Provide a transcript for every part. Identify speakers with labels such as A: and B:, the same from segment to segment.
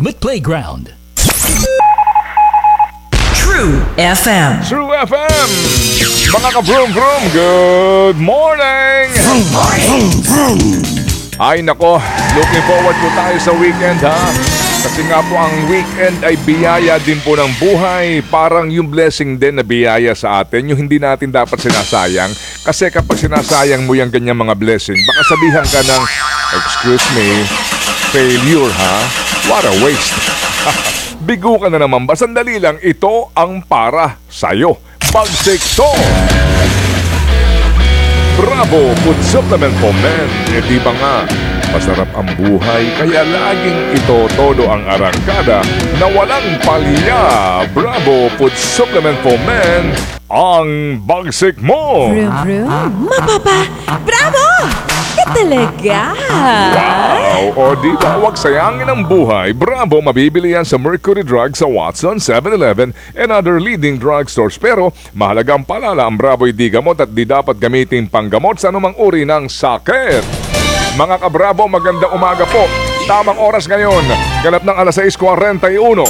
A: ultimate playground.
B: True FM.
C: True FM! Mga ka-vroom-vroom, good morning! Ay nako, looking forward po tayo sa weekend ha. Kasi nga po ang weekend ay biyaya din po ng buhay. Parang yung blessing din na biyaya sa atin, yung hindi natin dapat sinasayang. Kasi kapag sinasayang mo yung ganyang mga blessing, baka sabihan ka ng, excuse me, failure ha? What a waste! Bigo ka na naman ba? Sandali lang, ito ang para sa'yo. Pagsikso! Bravo Food Supplement for Men. E di ba nga, masarap ang buhay, kaya laging ito todo ang arangkada na walang palya. Bravo Food Supplement for Men, ang bagsik mo.
D: Mapapa! Bravo! Talaga?
C: Wow! O di ba, huwag sayangin ang buhay. Bravo, mabibili yan sa Mercury Drugs sa Watson, 7-Eleven, and other leading drugstores. Pero mahalagang palala, ang Bravo ay di gamot at di dapat gamitin panggamot sa anumang uri ng sakit. Mga ka-Bravo, magandang umaga po. Tamang oras ngayon, ganap ng alas 6:41.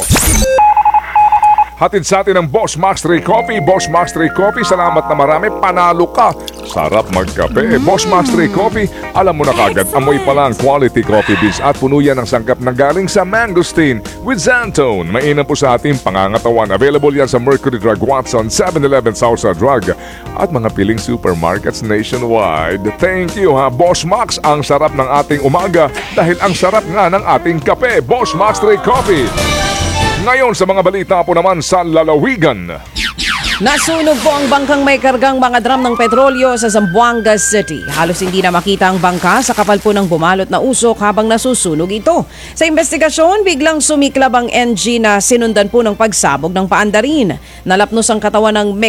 C: Hatid sa atin ng Boss Max 3 Coffee. Boss Max 3 Coffee, salamat na marami. Panalo ka. Sarap magkape. Boss Max 3 Coffee, alam mo na kagad, amoy pa lang quality coffee beans at puno yan ng sangkap na galing sa mangosteen with xantone. Mainam po sa ating pangangatawan. Available yan sa Mercury Drug, Watson, 7-Eleven, Southside Drug at mga piling supermarkets nationwide. Thank you ha, Boss Max. Ang sarap ng ating umaga dahil ang sarap nga ng ating kape. Boss Max 3 Coffee. Ngayon sa mga balita po naman sa lalawigan.
D: Nasunog po ang bangkang may kargang mga drum ng petrolyo sa Zamboanga City. Halos hindi na makita ang bangka sa kapal po ng bumalot na usok habang nasusunog ito. Sa investigasyon, biglang sumiklab ang engine na sinundan po ng pagsabog ng paandarin. Nalapnos ang katawan ng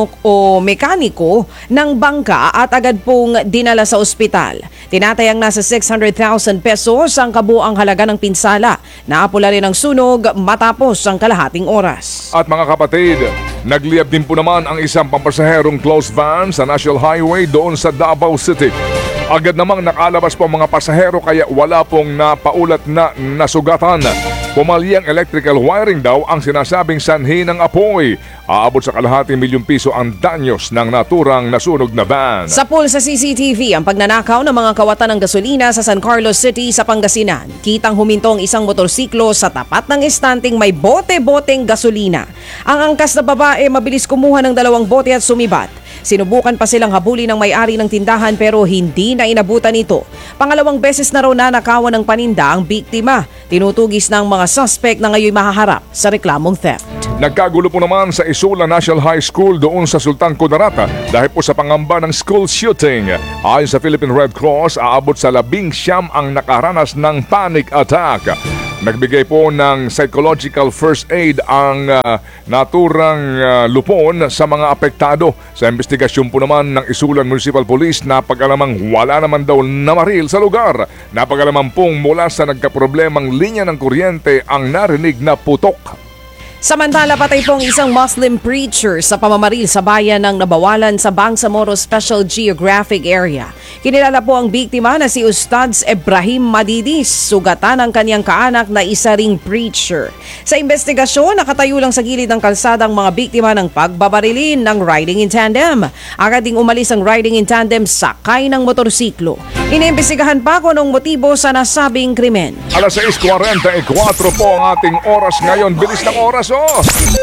D: mekaniko ng bangka at agad pong dinala sa ospital. Tinatayang nasa 600,000 pesos ang kabuang halaga ng pinsala. Naapula rin ang sunog matapos ang kalahating oras.
C: At mga kapatid, nagliyab din po naman ang isang pampasaherong closed van sa National Highway doon sa Davao City. Agad namang nakalabas po ang mga pasahero kaya wala pong napaulat na nasugatan. Pumali ang electrical wiring daw ang sinasabing sanhi ng apoy. Aabot sa ₱250,000 ang danyos ng naturang nasunog na van.
D: Sa pool sa CCTV, ang pagnanakaw ng mga kawatan ng gasolina sa San Carlos City sa Pangasinan. Kitang huminto ang isang motorsiklo sa tapat ng estanteng may bote-boteng gasolina. Ang angkas na babae mabilis kumuha ng 2 bote at sumibat. Sinubukan pa silang habulin ng may-ari ng tindahan pero hindi na inabutan ito. Pangalawang beses na raw nanakawan ng paninda ang biktima. Tinutugis ng mga suspect na ngayon mahaharap sa reklamong theft.
C: Nagkagulo po naman sa Isula National High School doon sa Sultan Kudarata dahil po sa pangamba ng school shooting. Ayon sa Philippine Red Cross, aabot sa 19 ang nakaranas ng panic attack. Nagbigay po ng psychological first aid ang naturang lupon sa mga apektado. Sa investigasyon po naman ng Isulan Municipal Police, napag-alamang wala naman daw namaril sa lugar. Napag-alaman pong mula sa nagkaproblemang linya ng kuryente ang narinig na putok.
D: Samantala, patay pong isang Muslim preacher sa pamamaril sa bayan ng Nabawalan sa Bangsamoro Special Geographic Area. Kinilala po ang biktima na si Ustads Ibrahim Madidis, sugatan ng kanyang kaanak na isa ring preacher. Sa investigasyon, nakatayo lang sa gilid ng kalsada ang mga biktima ng pagbabarilin ng riding in tandem. Agad ding umalis ang riding in tandem sakay ng motorsiklo. Iniimbestigahan pa kung anong motibo sa nasabing krimen.
C: Alas 6:44 po ang ating oras ngayon. Bilis ng oras oh!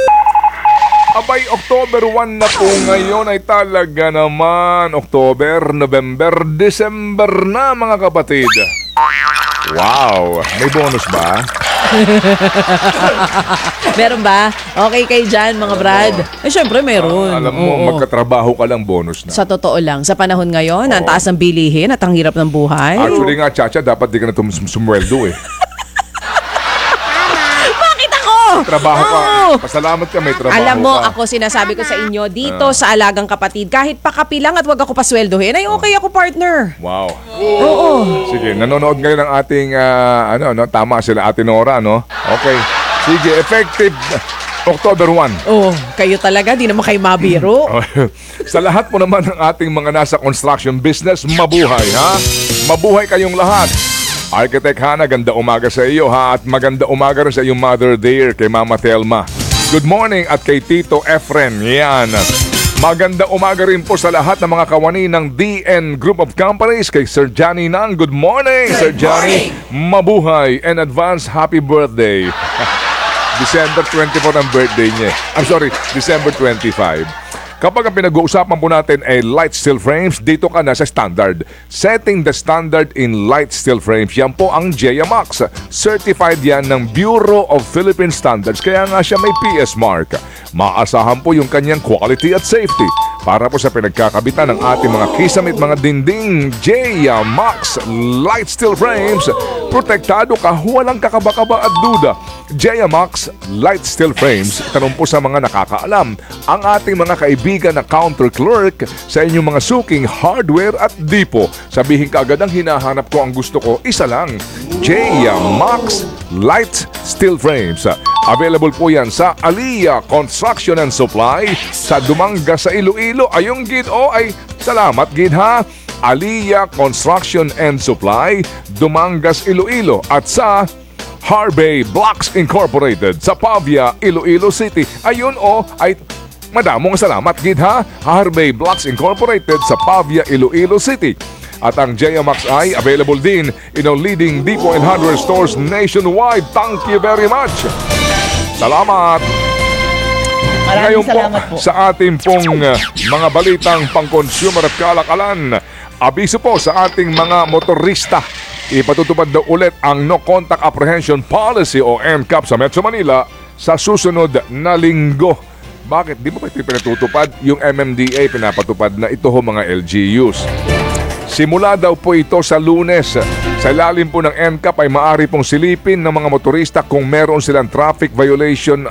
C: Abay, October 1 na po ngayon ay talaga naman. October, November, December na mga kapatid. Wow! May bonus ba?
D: Meron ba? Okay kayo dyan mga Brad? Eh syempre meron.
C: Alam mo, magkatrabaho ka lang bonus na.
D: Sa totoo lang, sa panahon ngayon, ang taas ng bilihin at ang hirap ng buhay.
C: Actually nga, Chacha, dapat di ka na sumweldo eh. Trabaho ka. Pasalamat ka, may trabaho ka.
D: Alam mo, ako sinasabi ko sa inyo, dito sa Alagang Kapatid, kahit pakapilang at wag ako pasweldohin, ay okay ako, partner.
C: Wow.
D: Oo.
C: Sige, nanonood ngayon ng ating, tama sila, Ate Nora, no? Okay. Sige, effective October 1.
D: Oh, kayo talaga, di naman kayo mabiro.
C: Sa lahat po naman ng ating mga nasa construction business, mabuhay, ha? Mabuhay kayong lahat. Architect Hana, ganda umaga sa iyo ha, at maganda umaga rin sa iyong mother dear kay Mama Thelma. Good morning at kay Tito Efren. Yan. Maganda umaga rin po sa lahat ng mga kawani ng DN Group of Companies kay Sir Johnny Nang. Good morning, Sir Johnny. Mabuhay and advance happy birthday. December 24 ang birthday niya. I'm sorry, December 25. Kapag ang pinag-uusapan po natin ay light steel frames, dito ka na sa standard. Setting the standard in light steel frames, yan po ang JMAX. Certified yan ng Bureau of Philippine Standards, kaya nga siya may PS mark. Maasahan po yung kanyang quality at safety. Para po sa pinagkakabitan ng ating mga kisame at mga dinding, JMAX light steel frames. Protektado ka, walang kakaba-kaba at duda. JMAX light steel frames, tanong po sa mga nakakaalam, ang ating mga kaibigan na counter clerk sa inyong mga suking hardware at dipo. Sabihin ka agad ang hinahanap ko, ang gusto ko, isa lang. JMAX light steel frames. Available po yan sa Aliyah Construction and Supply sa Dumanga sa Iloilo. Ayong gid ay salamat gid ha. Aliyah Construction and Supply, Dumangas, Iloilo, at sa Harbay Blocks Incorporated sa Pavia, Iloilo City. Ayun ay madamong salamat gid ha. Harbay Blocks Incorporated sa Pavia, Iloilo City. At ang JMAX ay available din in our leading depot and hardware stores nationwide. Thank you very much. Salamat. Ngayon po, sa ating pong mga balitang pang-consumer at kalakalan, abiso po sa ating mga motorista. Ipatutupad daw ulit ang No Contact Apprehension Policy o NCAP sa Metro Manila sa susunod na linggo. Bakit? Di ba pinatutupad? Yung MMDA pinapatupad na ito mga LGUs. Simula daw po ito sa Lunes. Sa ilalim po ng NCAP ay maaari pong silipin ng mga motorista kung meron silang traffic violation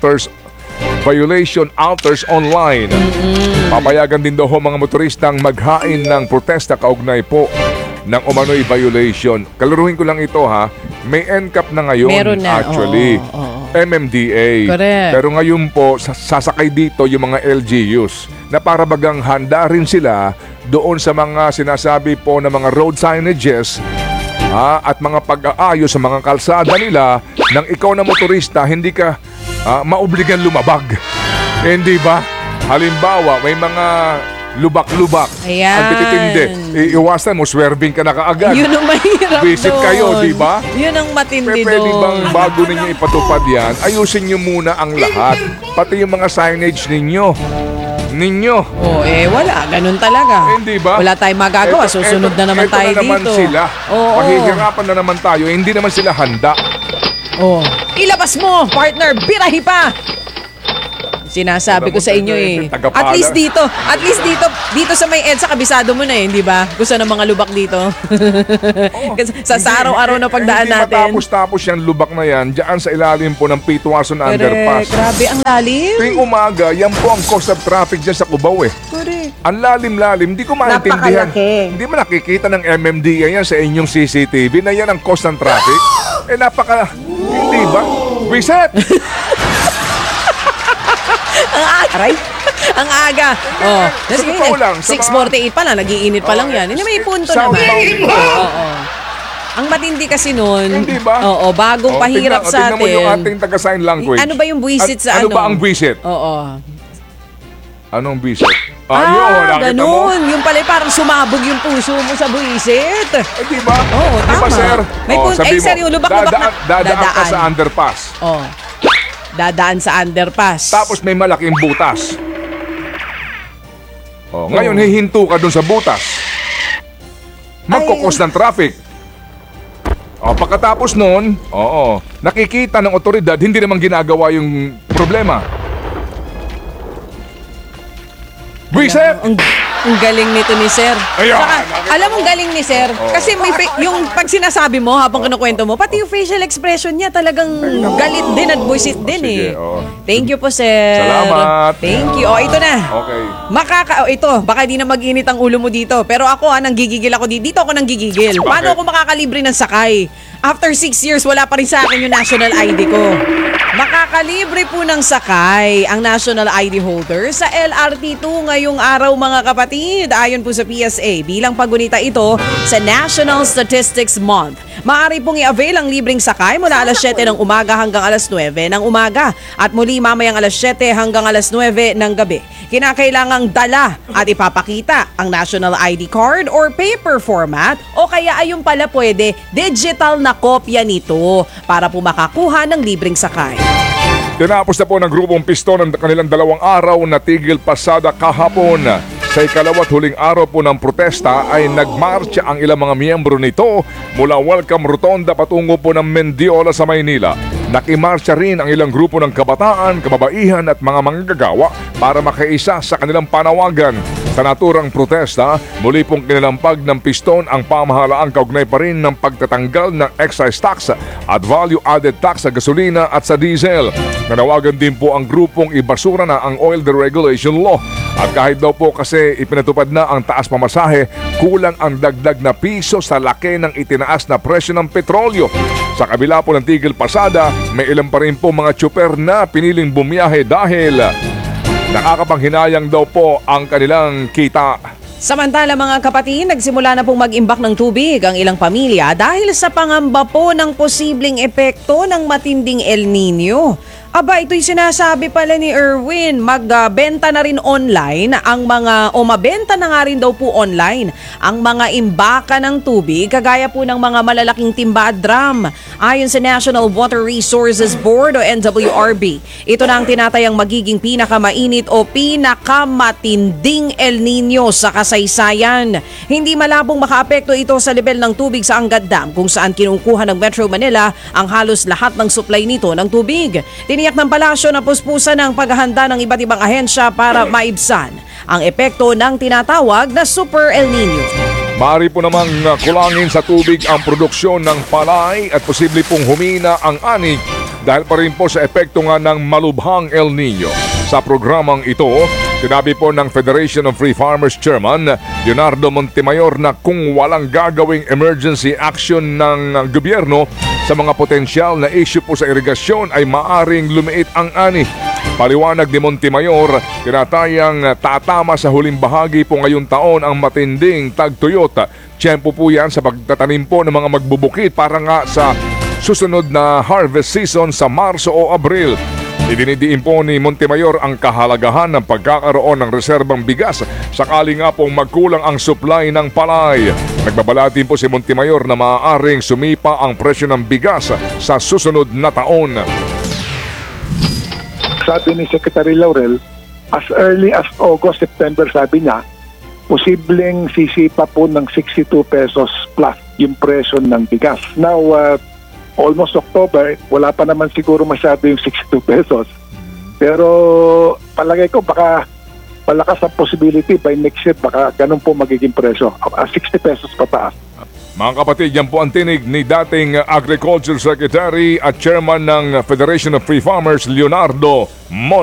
C: alters online. Papayagan din daw mga motoristang maghain ng protesta kaugnay po ng umano'y violation. Kalaruhin ko lang ito ha. May NCAP na ngayon.
D: Meron na,
C: actually. MMDA.
D: Correct.
C: Pero ngayon po, sasakay dito yung mga LGUs na para bagang handa rin sila doon sa mga sinasabi po na mga road signages at mga pag-aayos sa mga kalsada nila nang ikaw na motorista hindi ka maobligan lumabag. Hindi ba? Halimbawa, may mga lubak-lubak.
D: Ayan.
C: Ang titindi. Iiwasan mo, swerving ka na kaagad.
D: Yun ang mahirap
C: Visit
D: doon.
C: kayo, di ba?
D: Yun ang matindi doon.
C: Pwede bang bago ninyo ipatupad yan, ayusin nyo muna ang lahat. Pati yung mga signage ninyo.
D: Wala. Ganun talaga.
C: Hindi ba?
D: Wala tayong magagawa. Susunod na naman tayo
C: na naman
D: dito.
C: Sila.
D: Oo.
C: Mahihirapan na naman tayo. Hindi naman sila handa.
D: Ilabas mo, partner. Birahi pa. Sinasabi ko sa inyo At least dito sa may EDSA, kabisado mo na di ba? Gusto ng mga lubak dito. Sa araw-araw na pagdaan natin.
C: Hindi matapos yan, lubak na yan, diyan sa ilalim po ng Pitwason Underpass.
D: Grabe, ang lalim.
C: Tuwing umaga, yan po ang cause of traffic dyan sa Cubao
D: Correct.
C: Ang lalim-lalim, hindi ko maintindihan.
D: Napakalaki.
C: Hindi mo nakikita ng MMDA yan sa inyong CCTV na yan ang cause ng traffic? Hindi ba? Reset!
D: Ang aga.
C: Sa totoo lang,
D: 6:48 pa lang, nagiinit pa lang yan. Hindi, may punto naman. Ang matindi kasi nun,
C: Hindi ba?
D: bagong pahirap sa
C: tingnan mo yung
D: atin.
C: ating taga-sign language.
D: Ano ba yung buwisit sa
C: Ano ba ang buwisit? Anong buwisit? Nakita mo?
D: Ganun. Yung pala parang sumabog yung puso mo sa buwisit.
C: Di ba?
D: Oo,
C: Di ba,
D: tama.
C: sir?
D: May punto.
C: Sabi mo,
D: Sir, yung lubak-lubak na.
C: Dadaan ka sa underpass.
D: Dadaan sa underpass.
C: Tapos may malaking butas. Ngayon, hihinto ka dun sa butas. Magkukos ng traffic. Pagkatapos nun, nakikita ng otoridad, hindi naman ginagawa yung problema. Reset!
D: Ang galing nito ni Sir.
C: Ayan,
D: Alam mo, galing ni Sir. Kasi yung pag sinasabi mo, habang kinukwento mo, pati yung facial expression niya talagang galit din at buisit din
C: sige,
D: Thank you po, Sir.
C: Salamat.
D: Thank you. Ito na.
C: Okay.
D: Ito, baka di na mag-init ang ulo mo dito. Pero ako, nanggigigil ako dito. Dito ako nanggigigil. Paano ako makakalibre ng sakay? After 6 years, wala pa rin sa akin yung national ID ko. Makakalibre po ng sakay ang national ID holder sa LRT2 ngayong araw, mga kapatid. Ayon po sa PSA, bilang paggunita ito sa National Statistics Month. Maaari pong i-avail ang libreng sakay mula alas 7 ng umaga hanggang alas 9 ng umaga at muli mamayang alas 7 hanggang alas 9 ng gabi. Kinakailangang dala at ipapakita ang national ID card or paper format o kaya ayun pala pwede digital na kopya nito para po makakuha ng libreng sakay.
C: Tinapos na po ng grupong Piston ang kanilang 2 araw na tigil pasada kahapon. Sa ikalawat huling araw po ng protesta ay nagmarcha ang ilang mga miyembro nito mula Welcome Rotonda patungo po ng Mendiola sa Maynila. Nakimarcha rin ang ilang grupo ng kabataan, kababaihan at mga manggagawa para makaisa sa kanilang panawagan. Sa naturang protesta, muli pong kinalampag ng Piston ang pamahalaang kaugnay pa rin ng pagtatanggal ng excise tax at value-added tax sa gasolina at sa diesel. Nanawagan din po ang grupong ibasura na ang oil deregulation law. At kahit daw po kasi ipinatupad na ang taas pamasahe, kulang ang dagdag na piso sa laki ng itinaas na presyo ng petrolyo. Sa kabila po ng tigil pasada, may ilan pa rin po mga tsuper na piniling bumiyahe dahil nakakapanghinayang daw po ang kanilang kita.
D: Samantala mga kapatid, nagsimula na pong mag-imbak ng tubig ang ilang pamilya dahil sa pangamba po ng posibleng epekto ng matinding El Nino. Aba, ito'y sinasabi pala ni Erwin, magbenta na rin online mabenta na nga rin daw po online ang mga imbaka ng tubig kagaya po ng mga malalaking timba at drum. Ayon sa National Water Resources Board o NWRB, ito na ang tinatayang magiging pinakamainit o pinakamatinding El Nino sa kasaysayan. Hindi malabong makaapekto ito sa level ng tubig sa Angat Dam kung saan kinukuha ng Metro Manila ang halos lahat ng supply nito ng tubig. Tiniyak ng palasyo na puspusan ng paghahanda ng iba't ibang ahensya para maibsan ang epekto ng tinatawag na Super El Nino.
C: Maaari po namang kulangin sa tubig ang produksyon ng palay at posible pong humina ang ani dahil pa rin po sa epekto nga ng malubhang El Nino. Sa programang ito, sinabi po ng Federation of Free Farmers Chairman Leonardo Montemayor na kung walang gagawing emergency action ng gobyerno sa mga potensyal na issue po sa irigasyon ay maaring lumiit ang ani. Paliwanag ni Montemayor, tinatayang tatama sa huling bahagi po ngayong taon ang matinding tagtuyot. Tiyempo po yan sa pagtatanim po ng mga magbubukid para nga sa susunod na harvest season sa Marso o Abril. Idinidiin po ni Montemayor ang kahalagahan ng pagkakaroon ng reserbang bigas sakali nga pong magkulang ang supply ng palay. Nagbabala din po si Montemayor na maaaring sumipa ang presyo ng bigas sa susunod na taon.
A: Sabi ni Secretary Laurel, as early as August, September, sabi niya, posibleng sisipa po ng 62 pesos plus yung presyo ng bigas. Now, almost October, wala pa naman siguro masyado yung 62 pesos. Pero palagay ko baka malakas ang possibility by next year, baka ganun po magiging presyo. 60 pesos pataas.
C: Mga kapatid, yan po ang tinig ni dating Agriculture Secretary at Chairman ng Federation of Free Farmers, Leonardo